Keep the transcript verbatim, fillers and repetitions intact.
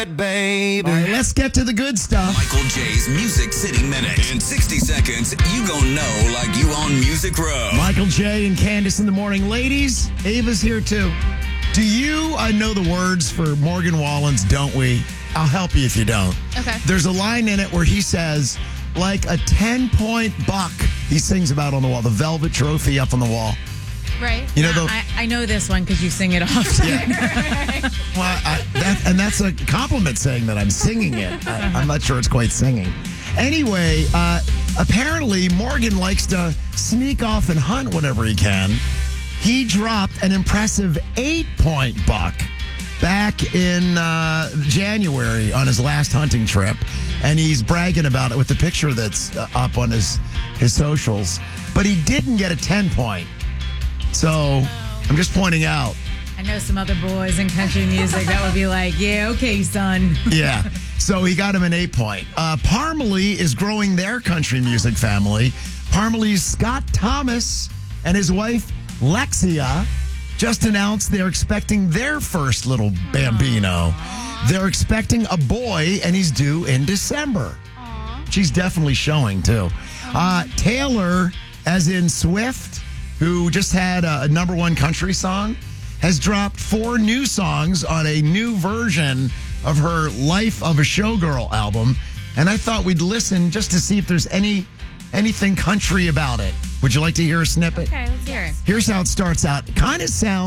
Baby. All right, let's get to the good stuff. Michael J's Music City Minute. In sixty seconds, you gon' know like you on Music Row. Michael J. and Candace in the morning. Ladies, Ava's here too. Do you uh, know the words for Morgan Wallen's Don't We? I'll help you if you don't. Okay. There's a line in it where he says, like a ten-point buck, he sings about on the wall, the velvet trophy up on the wall. Right. You know, Yeah, the, I, I know this one because you sing it often. yeah. Well, I, that, and that's a compliment saying that I'm singing it. I, I'm not sure it's quite singing. Anyway, uh, apparently Morgan likes to sneak off and hunt whenever he can. He dropped an impressive eight-point buck back in uh, January on his last hunting trip, and he's bragging about it with the picture that's uh, up on his his socials. But he didn't get a ten-point. So I'm just pointing out. I know some other boys in country music that would be like, yeah, okay, son. Yeah. So he got him an eight point. Uh, Parmalee is growing their country music family. Parmalee's Scott Thomas and his wife Lexia just announced they're expecting their first little bambino. They're expecting a boy, and he's due in December. Aww. She's definitely showing, too. Uh, Taylor, as in Swift, who just had a, a number one country song, has dropped four new songs on a new version of her Life of a Showgirl album. And I thought we'd listen just to see if there's any anything country about it. Would you like to hear a snippet? Okay, let's hear it. Here's how it starts out. It kind of sounds